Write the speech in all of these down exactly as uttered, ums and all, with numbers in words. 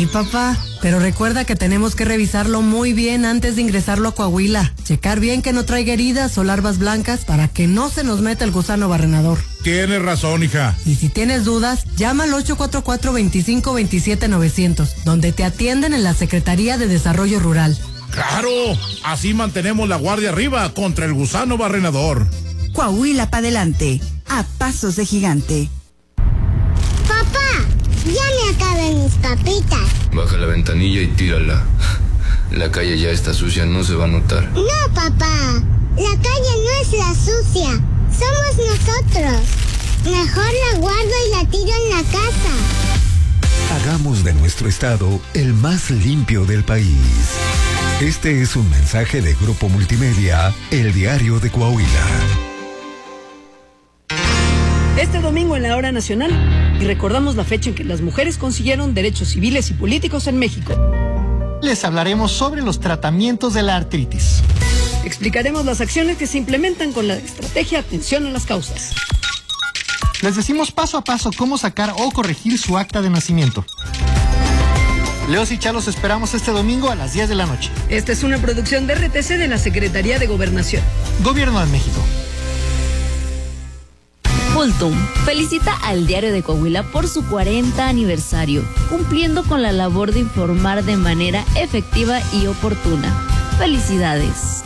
Sí, papá, pero recuerda que tenemos que revisarlo muy bien antes de ingresarlo a Coahuila. Checar bien que no traiga heridas o larvas blancas para que no se nos meta el gusano barrenador. Tienes razón, hija. Y si tienes dudas, llama al ocho cuatro cuatro, veinticinco, veintisiete, novecientos, donde te atienden en la Secretaría de Desarrollo Rural. ¡Claro! Así mantenemos la guardia arriba contra el gusano barrenador. Coahuila para adelante, a pasos de gigante. Papá, ya me acabé mis papitas. Baja la ventanilla y tírala. La calle ya está sucia, no se va a notar. No, papá, la calle no es la sucia, somos nosotros. Mejor la guardo y la tiro en la casa. Hagamos de nuestro estado el más limpio del país. Este es un mensaje de Grupo Multimedia, El Diario de Coahuila. Este domingo en la Hora Nacional, y recordamos la fecha en que las mujeres consiguieron derechos civiles y políticos en México. Les hablaremos sobre los tratamientos de la artritis. Explicaremos las acciones que se implementan con la estrategia Atención a las Causas. Les decimos paso a paso cómo sacar o corregir su acta de nacimiento. Leos y Chalos esperamos este domingo a las diez de la noche. Esta es una producción de R T C de la Secretaría de Gobernación. Gobierno de México. Pultum felicita al Diario de Coahuila por su cuarenta aniversario, cumpliendo con la labor de informar de manera efectiva y oportuna. ¡Felicidades!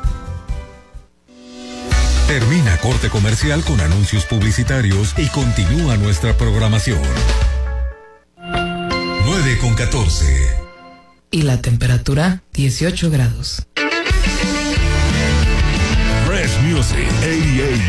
Termina corte comercial con anuncios publicitarios y continúa nuestra programación. nueve con catorce. Y la temperatura, dieciocho grados. Fresh Music, ochenta y ocho.